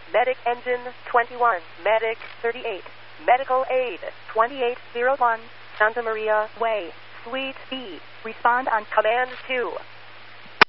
Medic Engine 21, Medic 38, Medical Aid 2801, Santa Maria Way, Suite B. Respond on Command 2.